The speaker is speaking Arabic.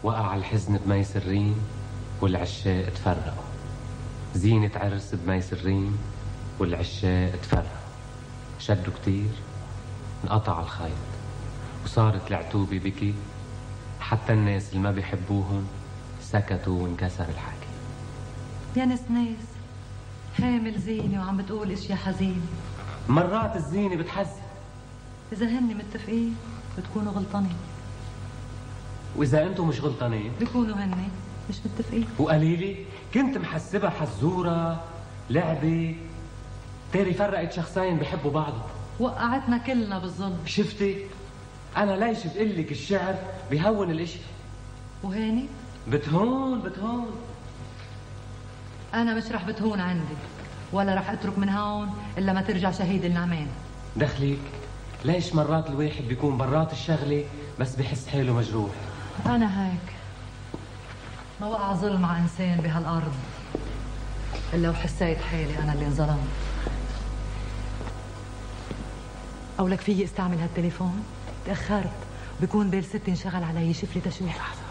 وقع الحزن بمي سرين والعشاق تفرقوا. زينة عرس بمي سرين والعشاق تفرقوا. شدوا كتير انقطع الخيط وصارت العتوبة بكي، حتى الناس اللي ما بيحبوهم سكتوا وانكسر الحكي. يا نسناس حامل زينة وعم بتقول اشياء حزينة. مرات الزينة بتحزن. إذا هن متفقين بتكونوا غلطانين، وإذا أنتم مش غلطانين بيكونوا هن مش متفقين. وقليلي كنت محسبها حزورة لعبة، تاري فرقت شخصين بيحبوا بعض، وقعتنا كلنا بالظلم. شفتي؟ أنا ليش بقلك الشعر بيهون الإشي. وهاني بتهون. أنا مش رح بتهون عندي، ولا رح أترك من هون إلا ما ترجع شهيد النعمان. دخليك، ليش مرات الواحد بيكون برات الشغلة بس بحس حاله مجروح؟ أنا هيك، ما وقع ظلم على إنسان بهالأرض إلا وحسيت حالي أنا اللي انظلمت. أو لك فيي استعمل هالتليفون؟ تأخرت، بيكون بال 6 انشغل علي، شوف لي تشويح.